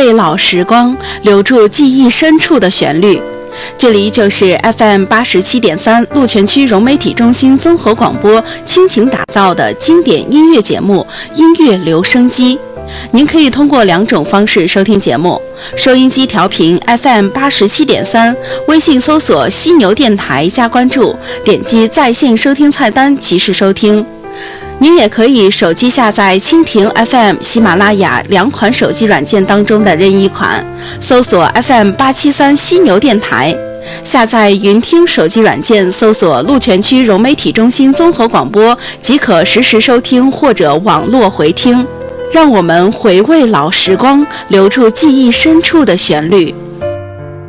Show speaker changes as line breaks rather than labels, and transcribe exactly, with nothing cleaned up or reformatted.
味老时光，留住记忆深处的旋律。这里就是 F M 八十七点三鹿泉区融媒体中心综合广播倾情打造的经典音乐节目《音乐留声机》。您可以通过两种方式收听节目：收音机调频 F M 八十七点三，微信搜索犀牛电台加关注，点击在线收听菜单及时收听。您也可以手机下载蜻蜓 F M、喜马拉雅两款手机软件当中的任意一款，搜索 F M 八七三犀牛电台。下载云听手机软件，搜索鹿泉区融媒体中心综合广播，即可实时收听或者网络回听。让我们回味老时光，留住记忆深处的旋律。